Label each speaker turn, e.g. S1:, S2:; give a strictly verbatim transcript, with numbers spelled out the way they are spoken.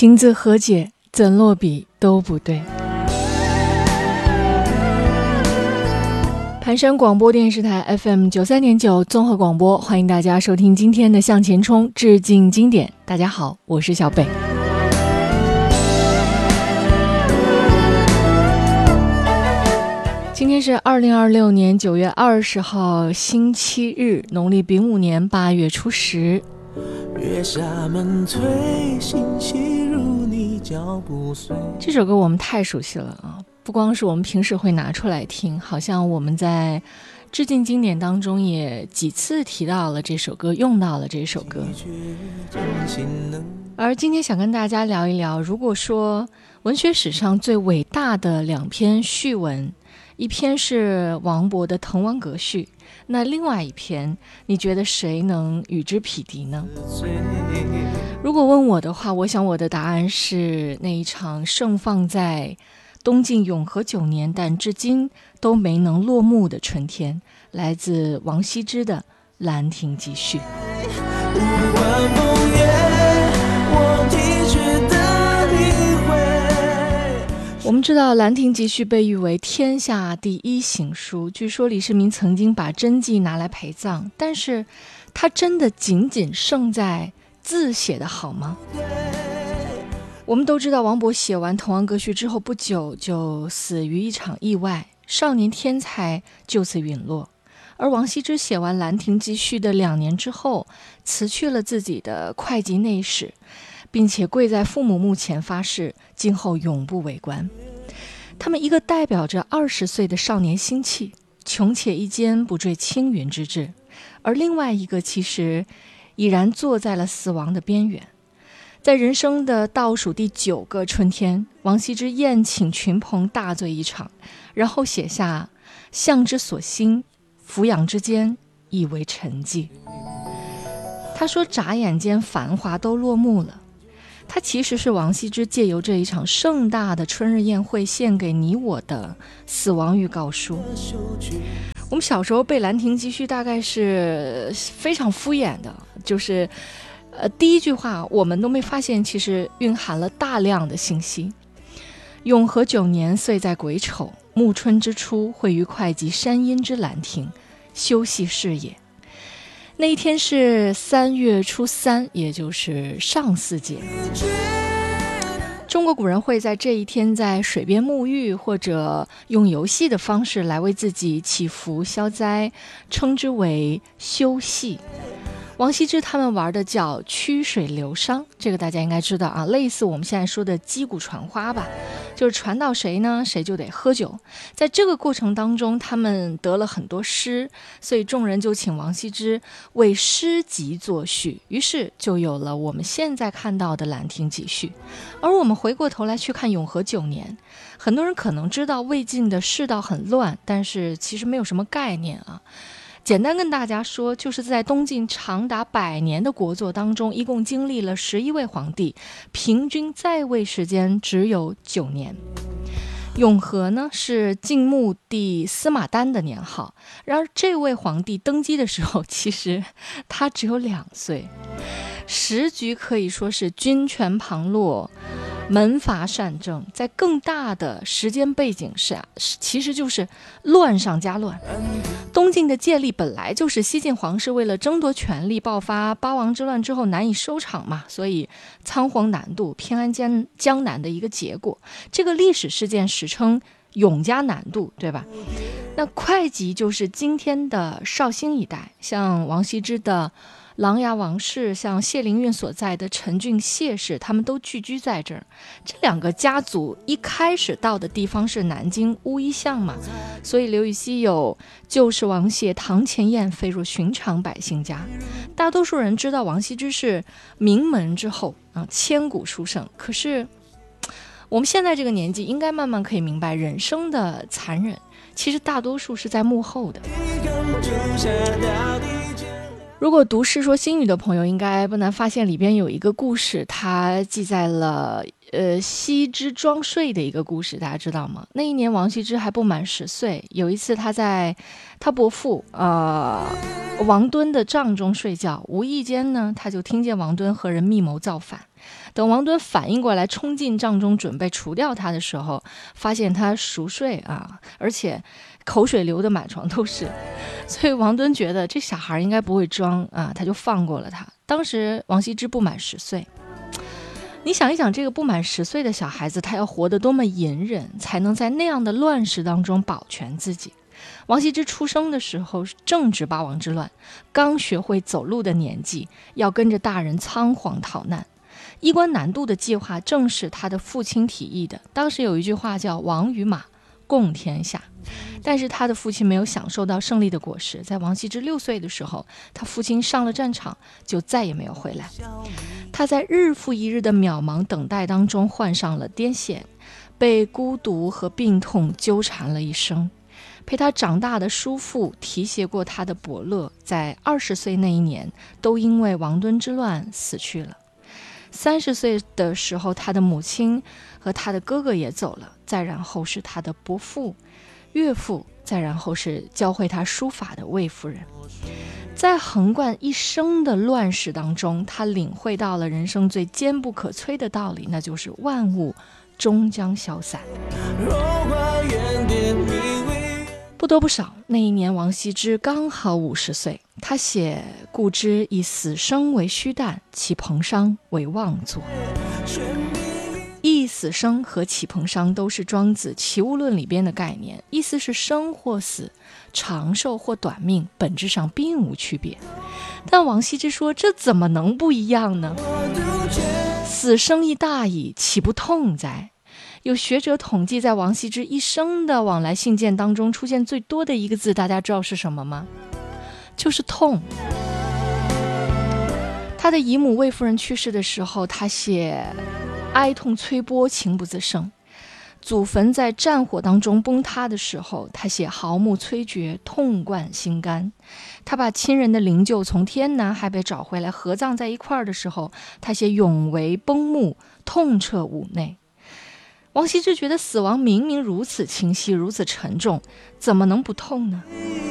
S1: 情字和解，怎落笔都不对。盘山广播电视台 F M 九三点九 综合广播，欢迎大家收听今天的向前冲，致敬经典。大家好，我是小北。今天是二零二六年九月二十号星期日，农历丙午年八月初十。月下门推，心细如你脚步碎。这首歌我们太熟悉了啊！不光是我们平时会拿出来听，好像我们在致敬经典当中也几次提到了这首歌，用到了这首歌。而今天想跟大家聊一聊，如果说文学史上最伟大的两篇序文，一篇是王勃的《滕王阁序》，那另外一篇你觉得谁能与之匹敌呢？如果问我的话，我想我的答案是那一场盛放在东晋永和九年但至今都没能落幕的春天，来自王羲之的《兰亭集序》。我们知道《兰亭集序》被誉为天下第一行书，据说李世民曾经把真迹拿来陪葬，但是它真的仅仅胜在字写得好吗？我们都知道王勃写完《滕王阁序》之后不久就死于一场意外，少年天才就此陨落。而王羲之写完《兰亭集序》的两年之后，辞去了自己的会稽内史，并且跪在父母墓前发誓今后永不为官。他们一个代表着二十岁的少年心气，穷且益坚，不坠青云之志，而另外一个其实已然坐在了死亡的边缘。在人生的倒数第九个春天，王羲之宴请群朋大醉一场，然后写下向之所欣，俯仰之间，亦为沉寂。他说眨眼间繁华都落幕了，他其实是王羲之借由这一场盛大的春日宴会献给你我的死亡预告书。我们小时候背《兰亭集序》大概是非常敷衍的，就是呃，第一句话我们都没发现其实蕴含了大量的信息。永和九年岁在癸丑，暮春之初，会于会稽山阴之兰亭，修禊事也。那一天是三月初三，也就是上巳节。中国古人会在这一天在水边沐浴，或者用游戏的方式来为自己祈福消灾，称之为修禊。王羲之他们玩的叫曲水流觞，这个大家应该知道啊，类似我们现在说的击鼓传花吧，就是传到谁呢，谁就得喝酒。在这个过程当中，他们得了很多诗，所以众人就请王羲之为诗集作序，于是就有了我们现在看到的《兰亭集序》。而我们回过头来去看永和九年，很多人可能知道魏晋的世道很乱，但是其实没有什么概念啊。简单跟大家说，就是在东晋长达百年的国祚当中，一共经历了十一位皇帝，平均在位时间只有九年。永和呢是晋穆帝司马丹的年号，然而这位皇帝登基的时候，其实他只有两岁。时局可以说是军权旁落，门阀擅政，在更大的时间背景下，其实就是乱上加乱。东晋的借力本来就是西晋皇室为了争夺权力，爆发八王之乱之后难以收场嘛，所以仓皇南渡、偏安江江南的一个结果。这个历史事件史称永嘉南渡，对吧？那会稽就是今天的绍兴一带，像王羲之的琅琊王氏，像谢灵运所在的陈郡谢氏，他们都聚居在这儿。这两个家族一开始到的地方是南京乌衣巷嘛，所以刘禹锡有旧时王谢堂前燕，飞入寻常百姓家。大多数人知道王羲之是名门之后啊，千古书圣。可是我们现在这个年纪应该慢慢可以明白，人生的残忍其实大多数是在幕后的。如果读《世说新语》的朋友应该不难发现，里边有一个故事，它记载了呃羲之装睡的一个故事，大家知道吗？那一年王羲之还不满十岁，有一次他在他伯父呃王敦的帐中睡觉，无意间呢他就听见王敦和人密谋造反， 等王敦反应过来，冲进帐中准备除掉他的时候，发现他熟睡啊，而且口水流得满床都是，所以王敦觉得这小孩应该不会装啊，他就放过了他。当时王羲之不满十岁，你想一想，这个不满十岁的小孩子，他要活得多么隐忍，才能在那样的乱世当中保全自己。王羲之出生的时候正值八王之乱，刚学会走路的年纪，要跟着大人仓皇逃难。衣冠南渡的计划正是他的父亲提议的，当时有一句话叫王与马共天下，但是他的父亲没有享受到胜利的果实。在王羲之六岁的时候，他父亲上了战场就再也没有回来。他在日复一日的渺茫等待当中患上了癫痫，被孤独和病痛纠缠了一生。陪他长大的叔父提携过他的伯乐，在二十岁那一年都因为王敦之乱死去了。三十岁的时候，他的母亲和他的哥哥也走了，再然后是他的伯父、岳父，再然后是教会他书法的魏夫人。在横贯一生的乱世当中，他领会到了人生最坚不可摧的道理，那就是万物终将消散。不多不少，那一年王羲之刚好五十岁，他写故之以死生为虚诞，启蓬商为妄作。一死生和启蓬商都是庄子齐物论里边的概念，意思是生或死，长寿或短命，本质上并无区别。但王羲之说，这怎么能不一样呢？死生亦大矣，岂不痛哉？有学者统计，在王羲之一生的往来信件当中，出现最多的一个字，大家知道是什么吗？就是痛。他的姨母魏夫人去世的时候，他写哀痛摧波，情不自胜。祖坟在战火当中崩塌的时候，他写毫目摧绝，痛贯心肝。他把亲人的灵柩从天南海北找回来合葬在一块儿的时候，他写永为崩木，痛彻五内。王羲之觉得死亡明明如此清晰，如此沉重，怎么能不痛呢？